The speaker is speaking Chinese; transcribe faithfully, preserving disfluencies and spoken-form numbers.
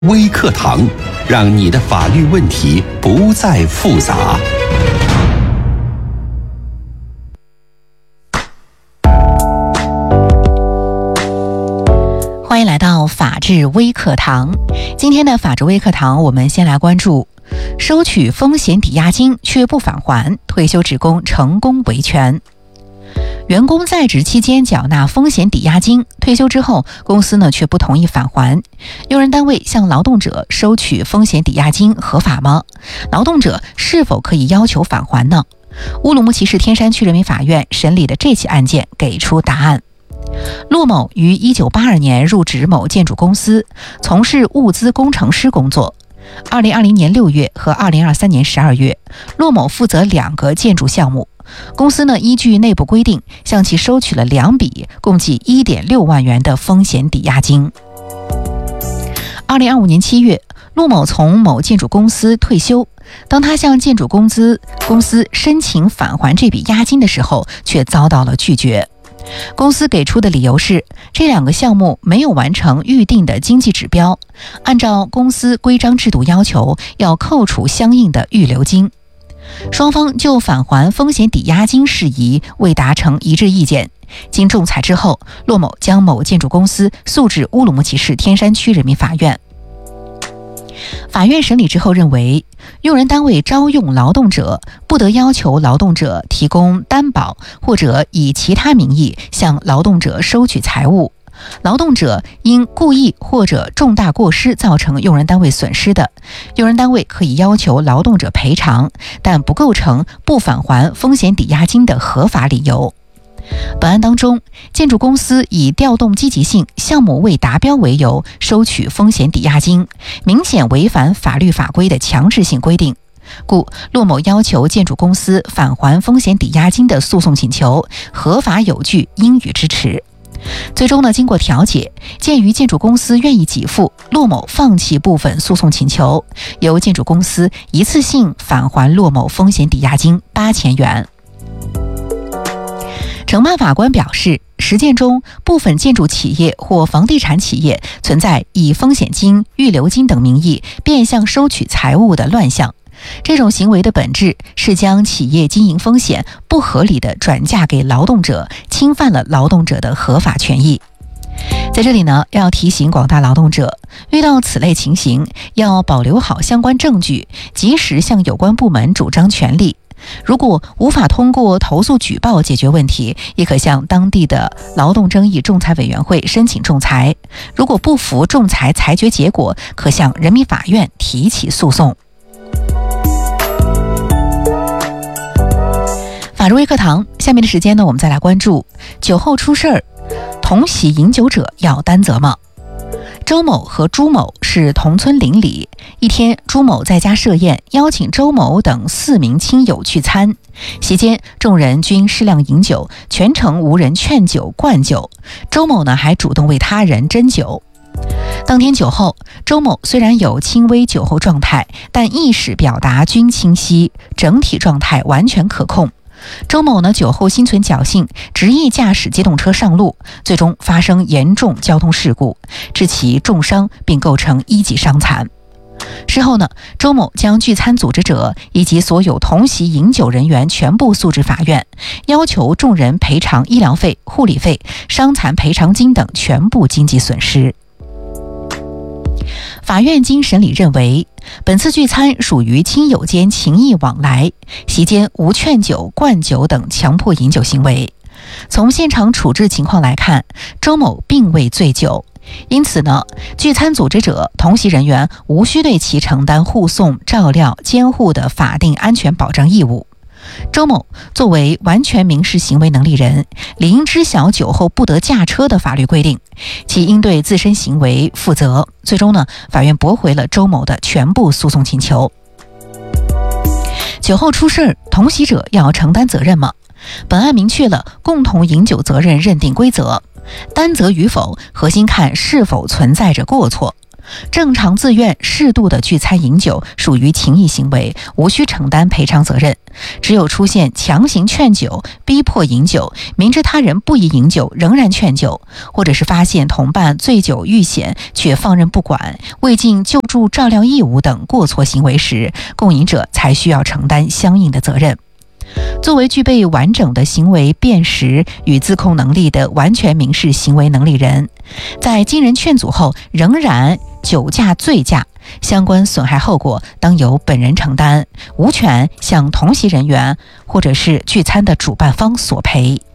微课堂，让你的法律问题不再复杂。 欢迎来到法治微课堂。今天的法治微课堂，我们先来关注收取风险抵押金却不返还，退休职工成功维权。员工在职期间缴纳风险抵押金，退休之后公司呢却不同意返还，用人单位向劳动者收取风险抵押金合法吗？劳动者是否可以要求返还呢？乌鲁木齐市天山区人民法院审理的这起案件给出答案。骆某于一九八二年入职某建筑公司，从事物资工程师工作。二零二零年六月和二零二三年十二月，骆某负责两个建筑项目。公司呢依据内部规定向其收取了两笔共计 一点六万元的风险抵押金。二零二五年七月，骆某从某建筑公司退休，当他向建筑公司公司申请返还这笔押金的时候，却遭到了拒绝。公司给出的理由是，这两个项目没有完成预定的经济指标，按照公司规章制度要求，要扣除相应的预留金。双方就返还风险抵押金事宜未达成一致意见，经仲裁之后，骆某将某建筑公司诉至乌鲁木齐市天山区人民法院。法院审理之后认为，用人单位招用劳动者，不得要求劳动者提供担保或者以其他名义向劳动者收取财物。劳动者因故意或者重大过失造成用人单位损失的，用人单位可以要求劳动者赔偿，但不构成不返还风险抵押金的合法理由。本案当中，建筑公司以调动积极性、项目未达标为由收取风险抵押金，明显违反法律法规的强制性规定，故骆某要求建筑公司返还风险抵押金的诉讼请求合法有据，应予支持。最终呢，经过调解，鉴于建筑公司愿意给付，骆某放弃部分诉讼请求，由建筑公司一次性返还骆某风险抵押金八千元。承办法官表示，实践中部分建筑企业或房地产企业存在以风险金、预留金等名义变相收取财物的乱象。这种行为的本质是将企业经营风险不合理地转嫁给劳动者，侵犯了劳动者的合法权益。在这里呢，要提醒广大劳动者，遇到此类情形，要保留好相关证据，及时向有关部门主张权利。如果无法通过投诉举报解决问题，也可向当地的劳动争议仲裁委员会申请仲裁。如果不服仲裁裁决结果，可向人民法院提起诉讼。法治微课堂，下面的时间呢，我们再来关注酒后出事儿，同席饮酒者要担责吗？周某和朱某是同村邻里。一天，朱某在家设宴，邀请周某等四名亲友聚餐。席间，众人均适量饮酒，全程无人劝酒灌酒。周某呢，还主动为他人斟酒。当天酒后，周某虽然有轻微酒后状态，但意识表达均清晰，整体状态完全可控。周某呢，酒后心存侥幸，执意驾驶机动车上路，最终发生严重交通事故，致其重伤，并构成一级伤残。事后呢，周某将聚餐组织者以及所有同席饮酒人员全部诉至法院，要求众人赔偿医疗费、护理费、伤残赔偿金等全部经济损失。法院经审理认为，本次聚餐属于亲友间情谊往来，席间无劝酒、灌酒等强迫饮酒行为。从现场处置情况来看，周某并未醉酒，因此呢，聚餐组织者、同席人员无需对其承担护送、照料、监护的法定安全保障义务。周某作为完全民事行为能力人，理应知晓酒后不得驾车的法律规定，其应对自身行为负责。最终呢，法院驳回了周某的全部诉讼请求。酒后出事，同席者要承担责任吗？本案明确了共同饮酒责任认定规则，担责与否，核心看是否存在着过错。 正常自愿、适度的聚餐饮酒属于情谊行为，无需承担赔偿责任。只有出现强行劝酒、逼迫饮酒、明知他人不宜饮酒仍然劝酒，或者是发现同伴醉酒遇险却放任不管、未尽救助照料义务等过错行为时，共饮者才需要承担相应的责任。作为具备完整的行为辨识与自控能力的完全民事行为能力人，在经人劝阻后仍然酒驾醉驾，相关损害后果当由本人承担，无权向同席人员或者是聚餐的主办方索赔。